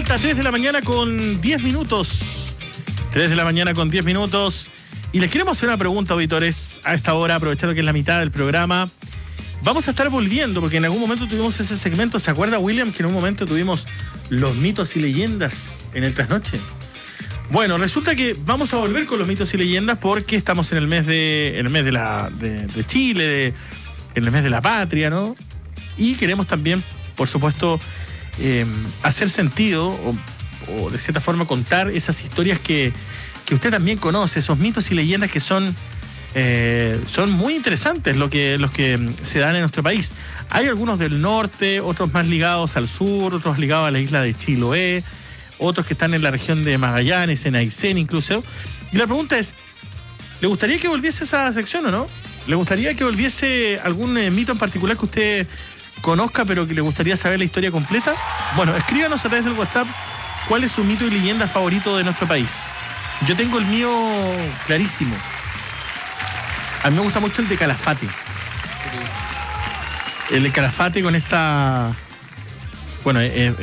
vuelta, 3 de la mañana con 10 minutos. 3 de la mañana con 10 minutos. Y les queremos hacer una pregunta, auditores, a esta hora, aprovechando que es la mitad del programa. Vamos a estar volviendo, porque en algún momento tuvimos ese segmento. ¿Se acuerda, William, que en un momento tuvimos los mitos y leyendas en el trasnoche? Bueno, resulta que vamos a volver con los mitos y leyendas porque estamos en el mes de Chile, en el mes de la patria, ¿no? Y queremos también, por supuesto, hacer sentido o de cierta forma contar esas historias que usted también conoce, esos mitos y leyendas que son muy interesantes los que se dan en nuestro país. Hay algunos del norte, otros más ligados al sur, otros ligados a la isla de Chiloé, otros que están en la región de Magallanes, en Aysén incluso. Y la pregunta es, ¿le gustaría que volviese esa sección o no? ¿Le gustaría que volviese algún mito en particular que usted conozca, pero que le gustaría saber la historia completa? Bueno, escríbanos a través del WhatsApp cuál es su mito y leyenda favorito de nuestro país. Yo tengo el mío clarísimo. A mí me gusta mucho el de Calafate. El de Calafate con esta... Bueno, es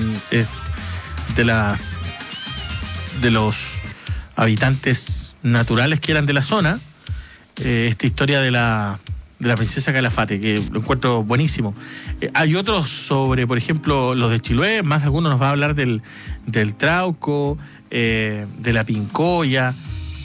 de los habitantes naturales que eran de la zona. Esta historia de la princesa Calafate, que lo encuentro buenísimo. Hay otros sobre, por ejemplo, los de Chiloé. Más de alguno nos va a hablar del Trauco, de la Pincoya.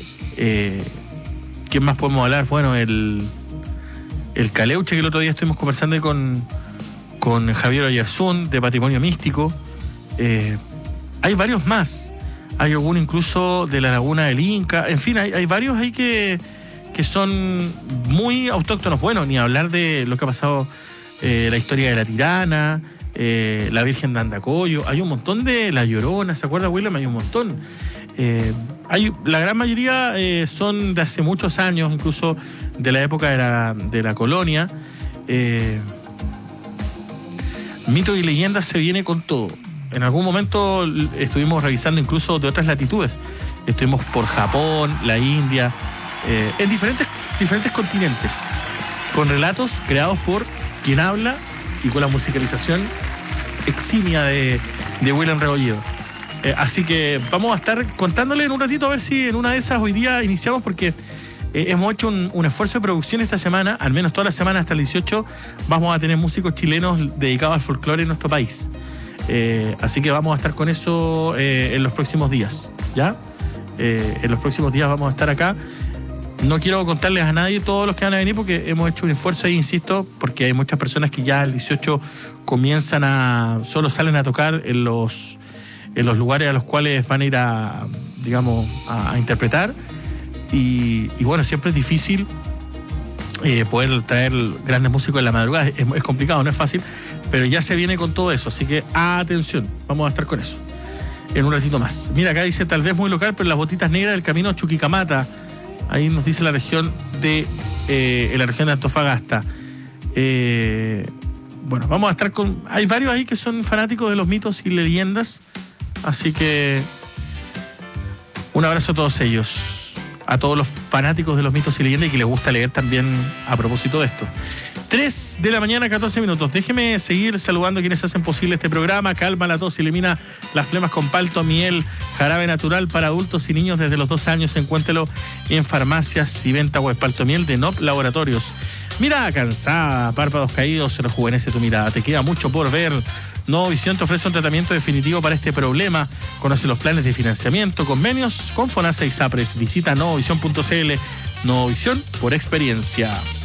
¿Quién más podemos hablar? Bueno, el Caleuche, que el otro día estuvimos conversando ahí con Javier Oyarzún, de Patrimonio Místico. Hay varios más. Hay alguno incluso de la Laguna del Inca. En fin, hay varios ahí que son muy autóctonos. Bueno, ni hablar de lo que ha pasado, la historia de la Tirana, la Virgen de Andacoyo. Hay un montón de La Llorona, ¿se acuerda, William? Hay un montón. La gran mayoría son de hace muchos años, incluso de la época de la colonia. Mitos y leyendas se viene con todo. En algún momento estuvimos revisando incluso de otras latitudes. Estuvimos por Japón, la India, en diferentes continentes, con relatos creados por quien habla y con la musicalización eximia de William Rebolledo. Así que vamos a estar contándole en un ratito a ver si en una de esas hoy día iniciamos, porque hemos hecho un esfuerzo de producción esta semana, al menos toda la semana hasta el 18 vamos a tener músicos chilenos dedicados al folclore en nuestro país. Así que vamos a estar con eso en los próximos días, ¿ya? En los próximos días vamos a estar acá. No quiero contarles a nadie todos los que van a venir, porque hemos hecho un esfuerzo ahí, insisto, porque hay muchas personas que ya el 18 solo salen a tocar en los lugares a los cuales van a ir a interpretar. Y bueno, siempre es difícil poder traer grandes músicos en la madrugada. Es complicado, no es fácil, pero ya se viene con todo eso, así que atención, vamos a estar con eso en un ratito más. Mira, acá dice, tal vez muy local, pero las botitas negras del camino Chuquicamata. Ahí nos dice la región de Antofagasta. Bueno, vamos a estar con... Hay varios ahí que son fanáticos de los mitos y leyendas, así que un abrazo a todos ellos, a todos los fanáticos de los mitos y leyendas y que les gusta leer también a propósito de esto. 3 de la mañana, 14 minutos. Déjeme seguir saludando a quienes hacen posible este programa. Calma la tos y elimina las flemas con palto, miel, jarabe natural para adultos y niños desde los 2 años. Encuéntrelo en farmacias y venta web. Palto miel de NOP Laboratorios. Mirada cansada, párpados caídos, se rejuvenece tu mirada. Te queda mucho por ver. Novovisión te ofrece un tratamiento definitivo para este problema. Conoce los planes de financiamiento, convenios con FONASA y SAPRES. Visita novovisión.cl. Novovisión por experiencia.